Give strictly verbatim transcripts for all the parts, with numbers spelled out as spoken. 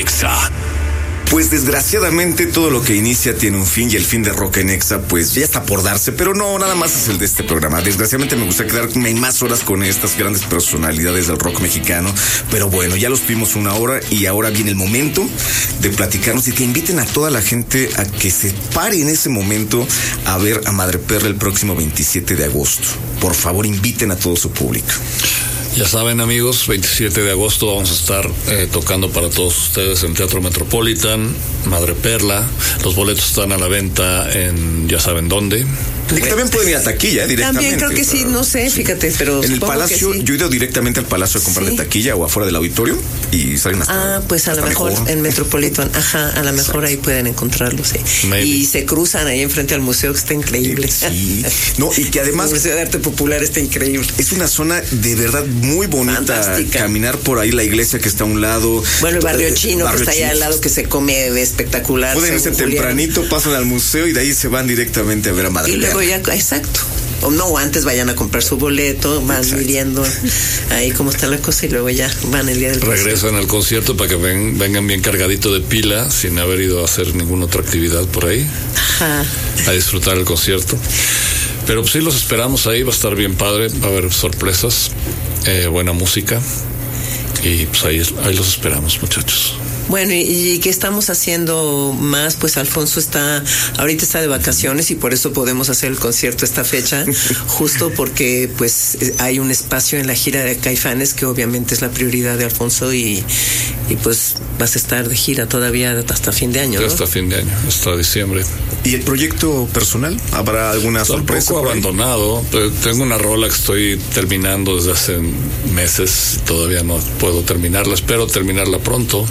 Exa. Pues desgraciadamente todo lo que inicia tiene un fin y el fin de Rock en Exa pues ya está por darse, pero no, nada más es el de este programa. Desgraciadamente me gusta quedarme más horas con estas grandes personalidades del rock mexicano, pero bueno, ya los tuvimos una hora y ahora viene el momento de platicarnos y que inviten a toda la gente a que se pare en ese momento a ver a Madreperla el próximo veintisiete de agosto. Por favor, inviten a todo su público. Ya saben, amigos, veintisiete de agosto vamos a estar eh, tocando para todos ustedes en Teatro Metropolitan, Madreperla. Los boletos están a la venta en ya saben dónde. Y también pueden ir a taquilla directamente. También creo que sí, no sé, fíjate, pero en el Palacio, sí. Yo he ido directamente al Palacio a comprar ¿Sí? de taquilla o afuera del auditorio y salen hasta. Ah, pues a lo mejor, mejor en Metropolitan, ajá, a lo mejor ahí pueden encontrarlo, sí. Maybe. Y se cruzan ahí enfrente al museo, que está increíble. Sí, no, y que además. El Museo de Arte Popular está increíble. Es una zona de verdad muy bonita. Fantástica. Caminar por ahí, la iglesia que está a un lado. Bueno, el barrio chino barrio que está allá al lado, que se come espectacular. Pueden irse tempranito, pasan al museo y de ahí se van directamente a ver a Madreperla. Y luego ya, exacto. O no, antes vayan a comprar su boleto, van exacto. midiendo ahí cómo está la cosa y luego ya van el día del regresan concierto. Al concierto para que ven, vengan bien cargadito de pila sin haber ido a hacer ninguna otra actividad por ahí. Ajá. A disfrutar el concierto. Pero pues sí, los esperamos ahí, va a estar bien padre, va a haber sorpresas, eh, buena música y pues ahí, ahí los esperamos, muchachos. Bueno, y, y ¿qué estamos haciendo más? Pues Alfonso está, ahorita está de vacaciones y por eso podemos hacer el concierto esta fecha, justo porque pues hay un espacio en la gira de Caifanes que obviamente es la prioridad de Alfonso y, y pues vas a estar de gira todavía hasta fin de año, ¿no? Hasta fin de año, hasta diciembre. ¿Y el proyecto personal? ¿Habrá alguna Está sorpresa? Un poco abandonado. Tengo una rola que estoy terminando desde hace meses, todavía no puedo terminarla, espero terminarla pronto.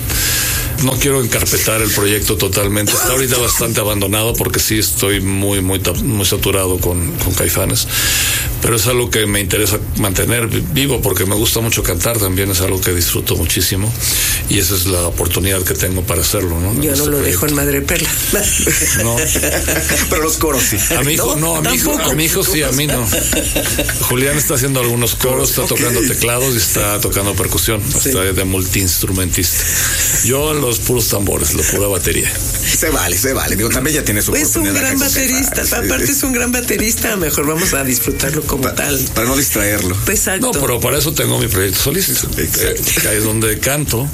No quiero encarpetar el proyecto totalmente. Está ahorita bastante abandonado porque sí estoy muy, muy, muy saturado con, con Caifanes. Pero es algo que me interesa mantener vivo porque me gusta mucho cantar también. Es algo que disfruto muchísimo. Y esa es la oportunidad que tengo para hacerlo, ¿no? Yo no este lo proyecto. dejo en Madreperla. No. Pero los coros sí. A mi hijo, no, no a mi hijo, a mi hijo sí, a mí no. Julián está haciendo algunos coros, está okay. tocando teclados y está tocando percusión. Sí. Está de multiinstrumentista. Yo los puros tambores, la pura batería. Se vale, se vale. Digo, también ya tiene su pues oportunidad. Es un gran baterista. Sí. Aparte es un gran baterista. Mejor vamos a disfrutarlo como pa, tal. Para no distraerlo. Pues exacto. No, pero para eso tengo mi proyecto solista. Que ahí es donde canto.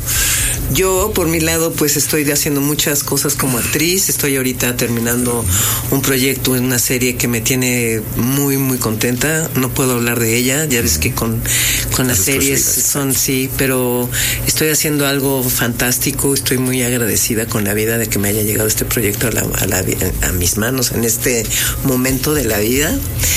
Yo, por mi lado, pues estoy haciendo muchas cosas como actriz. Estoy ahorita terminando un proyecto en una serie que me tiene muy, muy contenta. No puedo hablar de ella. Ya ves que con, con las series son, sí, pero estoy haciendo algo fantástico. Estoy muy agradecida con la vida de que me haya llegado este proyecto a, la, a, la, a mis manos en este momento de la vida.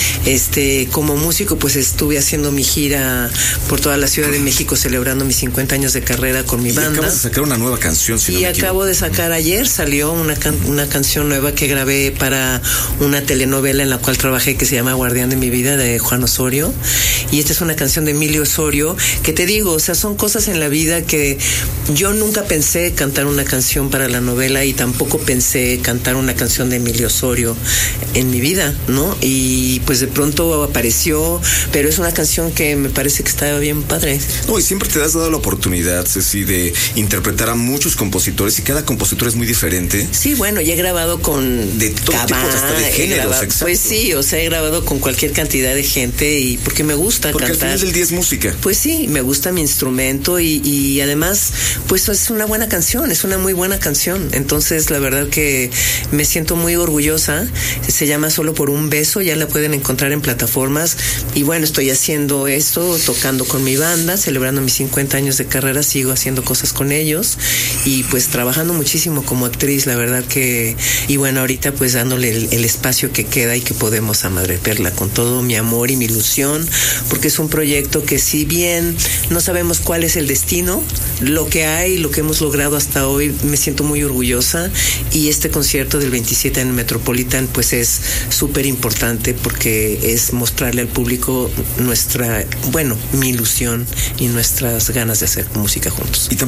Este, como músico, pues estuve haciendo mi gira por toda la Ciudad de México celebrando mis cincuenta años de carrera con mi y banda. Acabas de sacar una nueva canción, si y no me acabo equivoco. de sacar ayer, salió una, can, una canción nueva que grabé para una telenovela en la cual trabajé que se llama Guardián de mi vida, de Juan Osorio. Y esta es una canción de Emilio Osorio, que te digo, o sea, son cosas en la vida que yo nunca pensé cantar una canción para la novela y tampoco pensé cantar una canción de Emilio Osorio en mi vida, ¿no? Y pues de pronto apareció, pero es una canción que me parece que está bien padre. No, y siempre te has dado la oportunidad, Ceci, de interpretar a muchos compositores y cada compositor es muy diferente. Sí, bueno, ya he grabado con de todo Cabá, tipo, hasta de géneros, grabado, pues sí, o sea, he grabado con cualquier cantidad de gente y porque me gusta porque cantar. Porque al final del día es música. Pues sí, me gusta mi instrumento y, y además, pues es una buena canción, es una muy buena canción. Entonces, la verdad que me siento muy orgullosa. Se llama Solo por un beso, ya la pueden encontrar en plataformas. Y bueno, estoy haciendo esto, tocando con mi banda, celebrando mis cincuenta años de carrera, sigo haciendo cosas con ellos y pues trabajando muchísimo como actriz, la verdad que, y bueno, ahorita pues dándole el, el espacio que queda y que podemos a Madreperla con todo mi amor y mi ilusión, porque es un proyecto que si bien no sabemos cuál es el destino, lo que hay, lo que hemos logrado hasta hoy, me siento muy orgullosa y este concierto del veintisiete en el Metropolitan pues es súper importante porque es mostrarle al público nuestra, bueno, mi ilusión y nuestras ganas de hacer música juntos. Y tampoco me quiero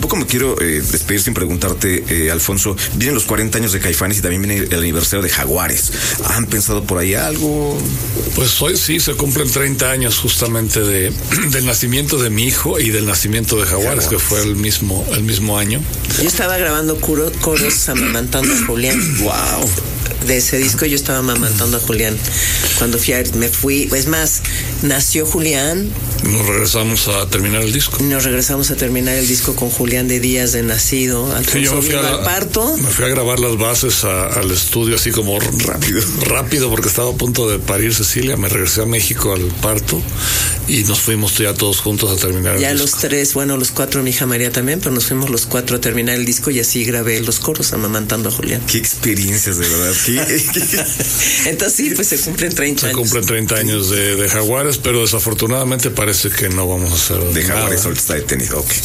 quiero eh, despedir sin preguntarte, eh, Alfonso, vienen los cuarenta años de Caifanes y también viene el aniversario de Jaguares. ¿Han pensado por ahí algo? Pues hoy sí se cumplen treinta años justamente de del nacimiento de mi hijo y del nacimiento de Jaguares, Jaguares. que fue el mismo el mismo año. Yo estaba grabando coro, coros amamantando a Julián. Wow. De ese disco yo estaba amamantando a Julián. Cuando fui a, me fui, es más, nació Julián. Nos regresamos a terminar el disco. Nos regresamos a terminar el disco con Julián de días de nacido. Alfonso sí, yo me fui, a, al parto. me fui a grabar las bases a, al estudio así como rápido, rápido porque estaba a punto de parir Cecilia. Me regresé a México al parto y nos fuimos ya todos juntos a terminar ya el disco. Ya los tres, bueno, los cuatro, mi hija María también, pero nos fuimos los cuatro a terminar el disco y así grabé los coros amamantando a Julián. Qué experiencias, de verdad. ¿Qué? Entonces sí, pues se cumplen treinta años. Se cumplen treinta años de, de Jaguares, pero desafortunadamente parece que no vamos a hacer de nada. Jaguares ahorita está detenido, ok.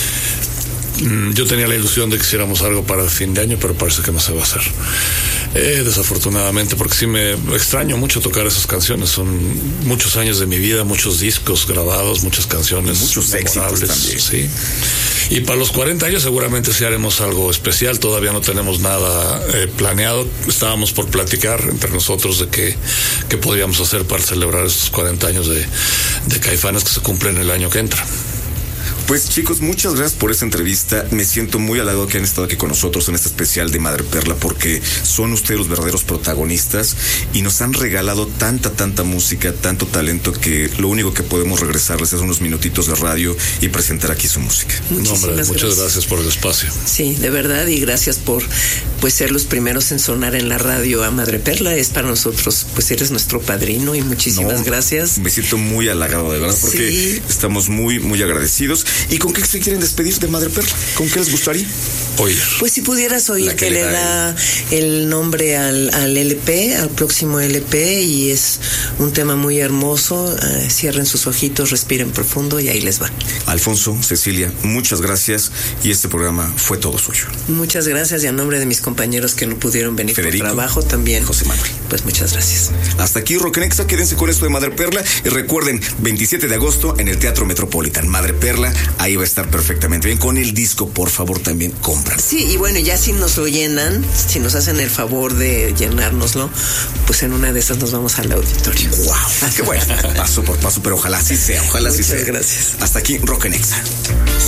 Yo tenía la ilusión de que hiciéramos algo para el fin de año, pero parece que no se va a hacer. Eh, desafortunadamente, porque sí me extraño mucho tocar esas canciones. Son muchos años de mi vida, muchos discos grabados, muchas canciones. Muchos éxitos también. Sí. Y para los cuarenta años seguramente sí haremos algo especial. Todavía no tenemos nada eh, planeado. Estábamos por platicar entre nosotros de qué, qué podríamos hacer para celebrar estos cuarenta años de, de Caifanes que se cumplen el año que entra. Pues chicos, muchas gracias por esta entrevista. Me siento muy halagado que han estado aquí con nosotros en este especial de Madre Perla, porque son ustedes los verdaderos protagonistas y nos han regalado tanta, tanta música, tanto talento, que lo único que podemos regresarles es unos minutitos de radio y presentar aquí su música. No, hombre, muchas gracias. gracias por el espacio. Sí, de verdad, y gracias por pues ser los primeros en sonar en la radio a Madre Perla. Es para nosotros, pues eres nuestro padrino y muchísimas no, gracias. Me siento muy halagado, de verdad, porque sí. Estamos muy, muy agradecidos. ¿Y con qué se quieren despedir de Madre Perla? ¿Con qué les gustaría? Oír. Pues si pudieras oír que, que le da el, el nombre al, al L P, al próximo L P, y es un tema muy hermoso. Uh, cierren sus ojitos, respiren profundo y ahí les va. Alfonso, Cecilia, muchas gracias y este programa fue todo suyo. Muchas gracias y a nombre de mis compañeros que no pudieron venir Federico, por trabajo también. José Manuel. Pues muchas gracias. Hasta aquí Rocknexa, quédense con esto de Madre Perla y recuerden, veintisiete de agosto en el Teatro Metropolitan, Madre Perla, ahí va a estar perfectamente bien con el disco, por favor también compran. Sí, y bueno, ya si nos lo llenan, si nos hacen el favor de llenárnoslo, pues en una de esas nos vamos al auditorio. Wow, qué bueno, paso por paso, pero ojalá sí sea, ojalá Muchas sí sea. Muchas gracias. Hasta aquí Rocknexa.